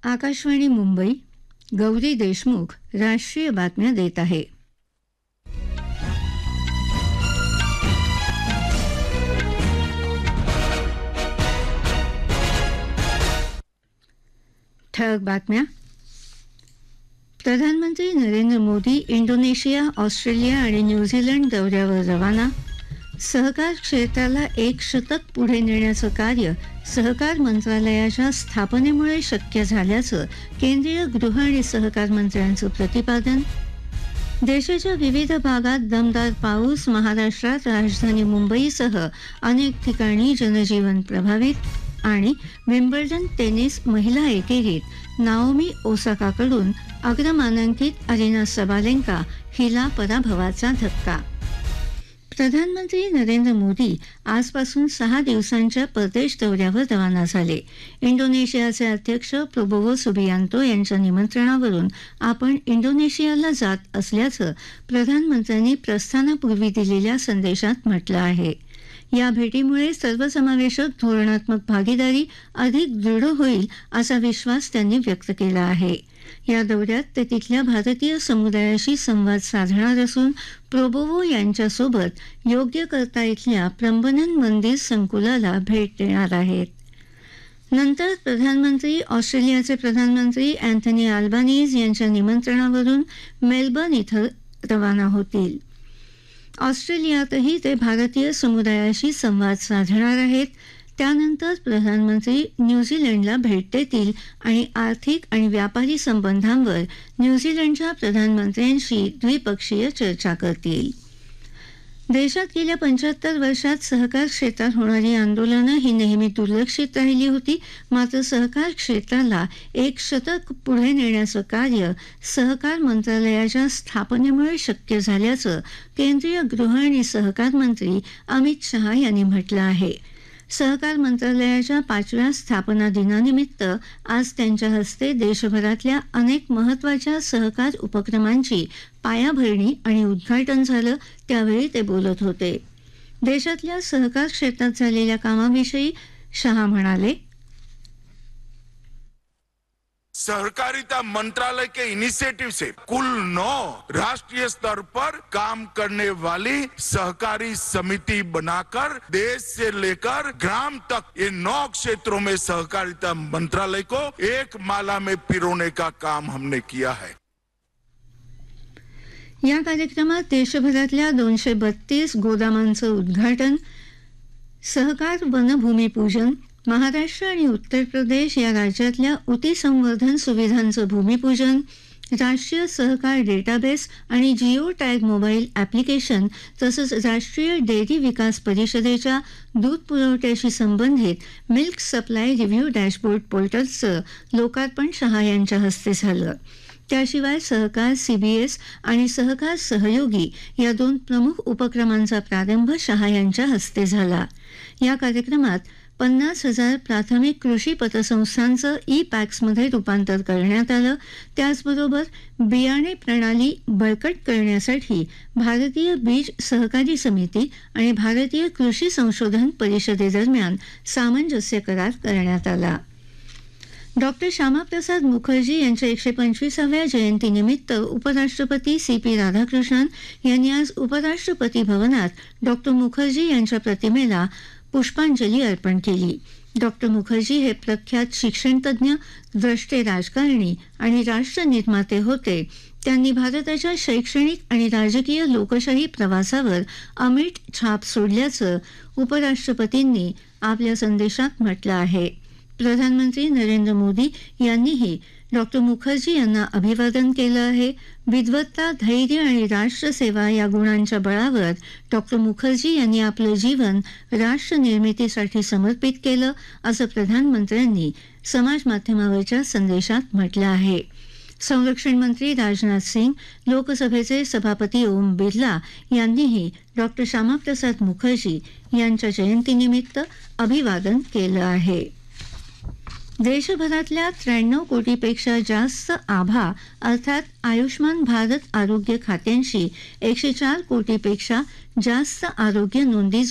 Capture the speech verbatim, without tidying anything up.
आकाशवाणी मुंबई. गौरी देशमुख राष्ट्रीय बातम्या देत आहे. ठळक बातम्या. प्रधानमंत्री नरेंद्र मोदी इंडोनेशिया, ऑस्ट्रेलिया आणि न्यूझीलंड दौऱ्यावर रवाना. सहकार क्षेत्राला एक शतक पुढे नेण्याचं कार्य सहकार मंत्रालयाच्या स्थापनेमुळे शक्य झाल्याचं केंद्रीय गृह आणि सहकार मंत्र्यांचं प्रतिपादन. देशाच्या विविध भागात दमदार पाऊस. महाराष्ट्रात राजधानी मुंबईसह अनेक ठिकाणी जनजीवन प्रभावित. आणि विम्बल्डन टेनिस महिला एकेरीत नाओमी ओसाकाकडून अग्रमानांकित अरिना सबालेंका हिला पराभवाचा धक्का. प्रधानमंत्री नरेंद्र मोदी आजपासून सहा दिवसांच्या परदेश दौऱ्यावर रवाना झाले. इंडोनेशियाचे अध्यक्ष प्रोबोवो सुबियांतो यांच्या निमंत्रणावरून आपण इंडोनेशियाला जात असल्याचं प्रधानमंत्र्यांनी प्रस्थानापूर्वी दिलेल्या संदेशात म्हटलं आहे. या भेटीमुळे सर्वसमावेशक धोरणात्मक भागीदारी अधिक दृढ होईल असा विश्वास त्यांनी व्यक्त केला आहे. या दौऱ्यात ते तिथल्या भारतीय समुदायाशी संवाद साधणार असून प्रोबोवो यांच्यासोबत योग्य करता इथल्या प्रंबनन मंदिर संकुलाला भेट देणार आहेत. नंतर प्रधानमंत्री ऑस्ट्रेलियाचे प्रधानमंत्री अँथनी अल्बानीज यांच्या निमंत्रणावरून मेलबर्न इथं रवाना होतील. ऑस्ट्रेलियातही ते भारतीय समुदायाशी संवाद साधणार आहेत. त्यानंतर प्रधानमंत्री न्यूझीलंडला भेट देतील आणि आर्थिक आणि व्यापारी संबंधांवर न्यूझीलंडच्या प्रधानमंत्र्यांशी द्विपक्षीय चर्चा करतील. देशात गेल्या पंच्याहत्तर वर्षात सहकार क्षेत्रात होणारी आंदोलनं ही नेहमी दुर्लक्षित राहिली होती. मात्र सहकार क्षेत्राला एक शतक पुढे नेण्याचं कार्य सहकार मंत्रालयाच्या स्थापनेमुळे शक्य झाल्याचं केंद्रीय गृह आणि सहकार मंत्री अमित शहा यांनी म्हटलं आहे. सहकार मंत्रालयाच्या पाचव्या स्थापना दिनानिमित्त आज त्यांच्या हस्ते देशभरातल्या अनेक महत्त्वाच्या सहकार उपक्रमांची पायाभरणी आणि उद्घाटन झालं. त्यावेळी ते बोलत होते. देशातल्या सहकार क्षेत्रात झालेल्या कामाविषयी शहा म्हणाले, सहकारिता मंत्रालय के इनिशिएटिव से कुल नौ राष्ट्रीय स्तर पर काम करने वाली सहकारी समिति बनाकर देश से लेकर ग्राम तक ये नौ क्षेत्रों में सहकारिता मंत्रालय को एक माला में पिरोने का काम हमने किया है. या कार्यक्रमात देशभरातल्या दोनशे बत्तीस गोदामांचं उद्घाटन, सहकार वनभूमिपूजन, महाराष्ट्र आणि उत्तर प्रदेश या राज्यातल्या ऊती संवर्धन सुविधांचं भूमिपूजन, राष्ट्रीय सहकार डेटाबेस आणि जिओ टॅग मोबाईल ॲप्लिकेशन तसंच राष्ट्रीय डेअरी विकास परिषदेच्या दूध पुरवठ्याशी संबंधित मिल्क सप्लाय रिव्ह्यू डॅशबोर्ड पोर्टलचं लोकार्पण शहा यांच्या हस्ते झालं. त्याशिवाय सहकार सीबीएस आणि सहकार सहयोगी या दोन प्रमुख उपक्रमांचा प्रारंभ शहा यांच्या हस्ते झाला. या कार्यक्रमात पन्नास हजार प्राथमिक कृषी पतसंस्थांचं ई पॅक्समध्ये रूपांतर करण्यात आलं. त्याचबरोबर बियाणे प्रणाली बळकट करण्यासाठी भारतीय बीज सहकारी समिती आणि भारतीय कृषी संशोधन परिषदेदरम्यान सामंजस्य करार करण्यात आला. डॉक्टर श्यामाप्रसाद मुखर्जी यांच्या एकशे पंचवीसाव्या जयंतीनिमित्त उपराष्ट्रपती सी पी राधाकृष्णन यांनी आज उपराष्ट्रपती भवनात डॉक्टर मुखर्जी यांच्या प्रतिमेला पुष्पांजली अर्पण केली. डॉक्टर मुखर्जी हे प्रख्यात शिक्षणतज्ज्ञ, द्रष्टे राजकारणी आणि राष्ट्रनिर्माते होते. त्यांनी भारताच्या शैक्षणिक आणि राजकीय लोकशाही प्रवासावर अमिट छाप सोडल्याचं उपराष्ट्रपतींनी आपल्या संदेशात म्हटलं आहे. प्रधानमंत्री नरेंद्र मोदी यांनीही डॉक्टर मुखर्जी यांना अभिवादन केलं आहे. विद्वत्ता, धैर्य आणि राष्ट्रसेवा या गुणांच्या बळावर डॉक्टर मुखर्जी यांनी आपलं जीवन राष्ट्रनिर्मितीसाठी समर्पित केलं असं प्रधानमंत्र्यांनी समाजमाध्यमावरच्या संदेशात म्हटलं आहे. संरक्षण मंत्री राजनाथ सिंग, लोकसभेचे सभापती ओम बिर्ला यांनीही डॉक्टर श्यामाप्रसाद मुखर्जी यांच्या जयंतीनिमित्त अभिवादन केलं आहे. देशभरातल्या त्र्याण्णव कोटीपेक्षा जास्त आभा अर्थात आयुष्मान भारत आरोग्य खात्यांशी एकशे चार कोटीपेक्षा जास्त आरोग्य नोंदी